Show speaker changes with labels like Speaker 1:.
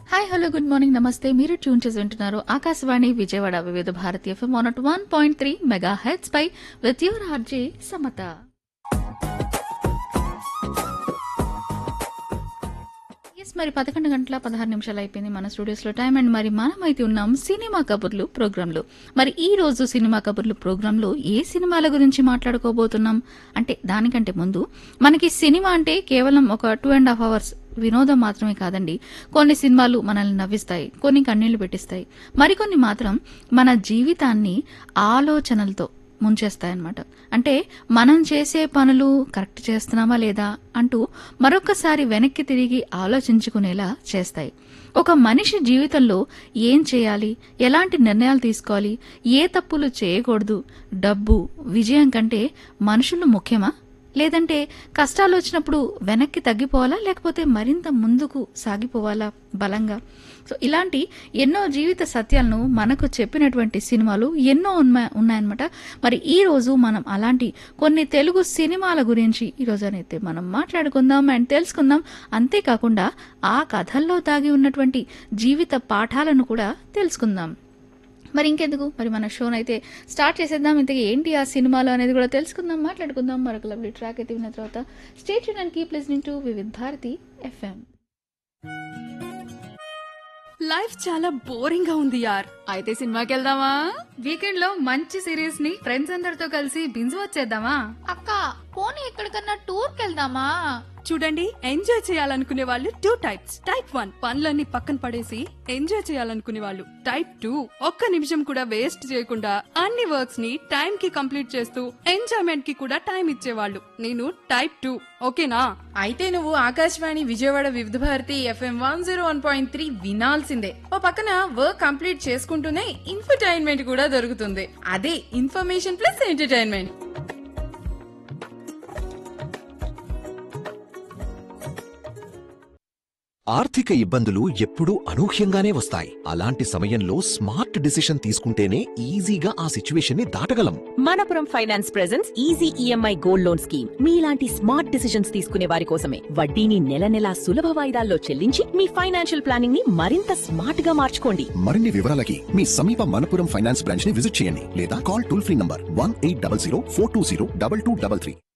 Speaker 1: Hi hello good morning నమస్తే. మీరు tune చేసి వింటున్నారు ఆకాశవాణి విజయవాడ వివిధ Bharati FM 101.3 mega heads pi with your RJ Samata. మరి 11 గంటల 16 నిమిషాలు అయిపోయింది మన స్టూడియోస్ లో టైం. అండ్ మరి మనమైతే ఉన్నాం సినిమా కబుర్లు ప్రోగ్రామ్ లో. మరి ఈ రోజు సినిమా కబుర్లు ప్రోగ్రామ్ లో ఏ సినిమాల గురించి మాట్లాడుకోబోతున్నాం అంటే దానికంటే ముందు మనకి సినిమా అంటే కేవలం ఒక 2.5 hours వినోదం మాత్రమే కాదండి. కొన్ని సినిమాలు మనల్ని నవ్విస్తాయి, కొన్ని కన్నీళ్లు పెట్టిస్తాయి, మరికొన్ని మాత్రం మన జీవితాన్ని ఆలోచనలతో ముంచేస్తాయన్నమాట. అంటే మనం చేసే పనులు కరెక్ట్ చేస్తున్నామా లేదా అంటూ మరొకసారి వెనక్కి తిరిగి ఆలోచించుకునేలా చేస్తాయి. ఒక మనిషి జీవితంలో ఏం చేయాలి, ఎలాంటి నిర్ణయాలు తీసుకోవాలి, ఏ తప్పులు చేయకూడదు, డబ్బు విజయం కంటే మనుషులు ముఖ్యమా, లేదంటే కష్టాలు వచ్చినప్పుడు వెనక్కి తగ్గిపోవాలా, లేకపోతే మరింత ముందుకు సాగిపోవాలా బలంగా? సో ఇలాంటి ఎన్నో జీవిత సత్యాలను మనకు చెప్పినటువంటి సినిమాలు ఎన్నో ఉన్నాయన్నమాట. మరి ఈ రోజు మనం అలాంటి కొన్ని తెలుగు సినిమాల గురించి ఈరోజు అయితే మనం మాట్లాడుకుందాం అండ్ తెలుసుకుందాం. అంతేకాకుండా ఆ కథల్లో దాగి ఉన్నటువంటి జీవిత పాఠాలను కూడా తెలుసుకుందాం. మరి ఇంకెందుకు, మరి మన షోన్ అయితే స్టార్ట్ చేసేద్దాం. ఇంతకీ ఏంటి ఆ సినిమాలు అనేది కూడా తెలుసుకుందాం, మాట్లాడుకుందాం. మరొక లవ్లీ ట్రాక్ అయితే విన్న తర్వాత stay tuned and keep listening to వివిధ భారతి ఎఫ్ఎం.
Speaker 2: లైఫ్ చాలా బోరింగ్ గా ఉంది యార్, అయితే సినిమాకి వెళ్దామా?
Speaker 3: వీకెండ్ లో మంచి సిరీస్ ని ఫ్రెండ్స్ అందరితో కలిసి బింజ్ వచ్చేద్దామా?
Speaker 1: అక్క పోనీ ఎక్కడికన్నా టూర్ కెళ్దామా?
Speaker 2: చూడండి, ఎంజాయ్ చేయాలనుకునే వాళ్ళు 2 types. టైప్ 1 పనులన్నీ పక్కన పడేసి ఎంజాయ్ చేయాలనుకునే వాళ్ళు. టైప్ 2 ఒక్క నిమిషం కూడా వేస్ట్ చేయకుండా అన్ని వర్క్స్ ని టైం కి కంప్లీట్ చేస్తూ ఎంజాయ్మెంట్ కి కూడా టైం ఇచ్చేవాళ్ళు. నేను టైప్ 2. ఓకేనా?
Speaker 3: అయితే నువ్వు ఆకాశవాణి విజయవాడ వివిధ భారతి ఎఫ్ఎం 101.3 వినాల్సిందే. ఓ పక్కన వర్క్ కంప్లీట్ చేసుకుంటూనే ఇన్ఫర్టైన్మెంట్ కూడా దొరుకుతుంది. అదే ఇన్ఫర్మేషన్ ప్లస్ ఎంటర్టైన్మెంట్.
Speaker 4: ఆర్థిక ఇబ్బందులు ఎప్పుడూ అనూహ్యంగానే వస్తాయి. అలాంటి సమయంలో స్మార్ట్ డిసిషన్ తీసుకుంటేనే ఈజీగా ఆ సిచ్యువేషన్ ని దాటగలం.
Speaker 5: Manappuram finance presents easy EMI gold loan scheme. మీలాంటి స్మార్ట్ డిసిషన్స్ తీసుకునే వారి కోసమే. వడ్డీని నెల నెలా సులభ వాయిదాల్లో చెల్లించి మీ ఫైనాన్షియల్ ప్లానింగ్ ని మరింత స్మార్ట్ గా మార్చుకోండి.
Speaker 4: మరిన్ని వివరాలకి మీ సమీప మనపురం ఫైనాన్స్ బ్రాంచ్ ని విజిట్ చేయండి లేదా కాల్ టోల్ ఫ్రీ నంబర్ 1800 420 2233.